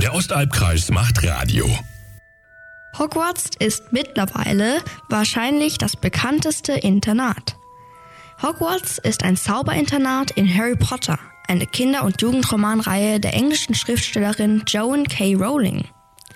Der Ostalbkreis macht Radio. Hogwarts ist mittlerweile wahrscheinlich das bekannteste Internat. Hogwarts ist ein Zauberinternat in Harry Potter, eine Kinder- und Jugendromanreihe der englischen Schriftstellerin Joanne K. Rowling.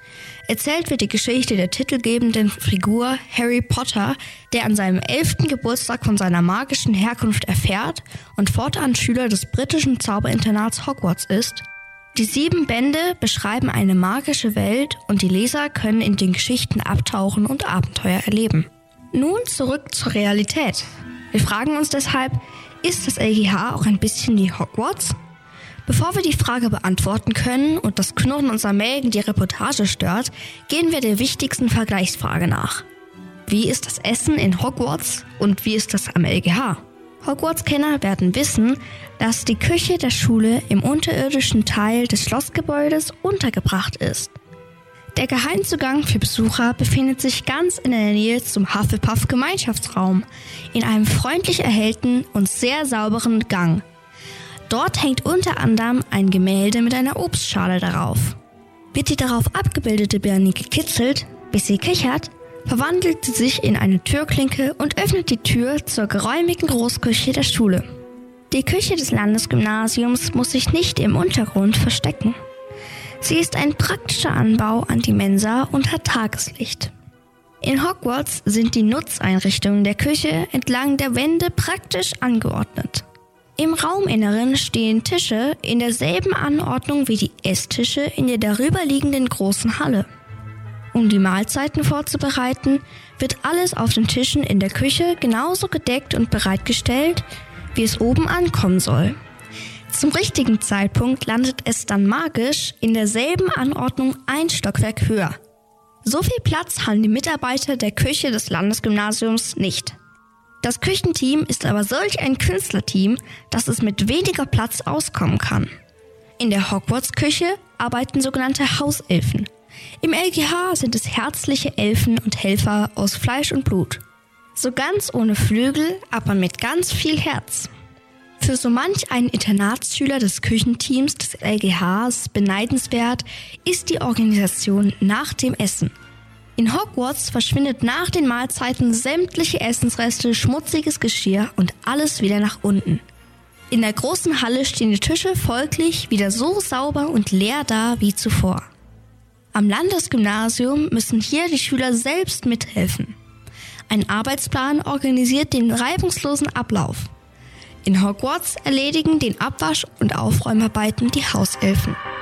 Erzählt wird die Geschichte der titelgebenden Figur Harry Potter, der an seinem 11. Geburtstag von seiner magischen Herkunft erfährt und fortan Schüler des britischen Zauberinternats Hogwarts ist. Die 7 Bände beschreiben eine magische Welt und die Leser können in den Geschichten abtauchen und Abenteuer erleben. Nun zurück zur Realität. Wir fragen uns deshalb, ist das LGH auch ein bisschen wie Hogwarts? Bevor wir die Frage beantworten können und das Knurren unserer Mägen die Reportage stört, gehen wir der wichtigsten Vergleichsfrage nach. Wie ist das Essen in Hogwarts und wie ist das am LGH? Hogwarts-Kenner werden wissen, dass die Küche der Schule im unterirdischen Teil des Schlossgebäudes untergebracht ist. Der Geheimzugang für Besucher befindet sich ganz in der Nähe zum Hufflepuff-Gemeinschaftsraum, in einem freundlich erhellten und sehr sauberen Gang. Dort hängt unter anderem ein Gemälde mit einer Obstschale darauf. Wird die darauf abgebildete Birne gekitzelt, bis sie kichert, verwandelt sie sich in eine Türklinke und öffnet die Tür zur geräumigen Großküche der Schule. Die Küche des Landesgymnasiums muss sich nicht im Untergrund verstecken. Sie ist ein praktischer Anbau an die Mensa unter Tageslicht. In Hogwarts sind die Nutzeinrichtungen der Küche entlang der Wände praktisch angeordnet. Im Rauminneren stehen Tische in derselben Anordnung wie die Esstische in der darüberliegenden großen Halle. Um die Mahlzeiten vorzubereiten, wird alles auf den Tischen in der Küche genauso gedeckt und bereitgestellt, wie es oben ankommen soll. Zum richtigen Zeitpunkt landet es dann magisch in derselben Anordnung ein Stockwerk höher. So viel Platz haben die Mitarbeiter der Küche des Landesgymnasiums nicht. Das Küchenteam ist aber solch ein Künstlerteam, dass es mit weniger Platz auskommen kann. In der Hogwarts-Küche arbeiten sogenannte Hauselfen. Im LGH sind es herzliche Elfen und Helfer aus Fleisch und Blut. So ganz ohne Flügel, aber mit ganz viel Herz. Für so manch einen Internatsschüler des Küchenteams des LGHs beneidenswert ist die Organisation nach dem Essen. In Hogwarts verschwindet nach den Mahlzeiten sämtliche Essensreste, schmutziges Geschirr und alles wieder nach unten. In der großen Halle stehen die Tische folglich wieder so sauber und leer da wie zuvor. Am Landesgymnasium müssen hier die Schüler selbst mithelfen. Ein Arbeitsplan organisiert den reibungslosen Ablauf. In Hogwarts erledigen den Abwasch- und Aufräumarbeiten die Hauselfen.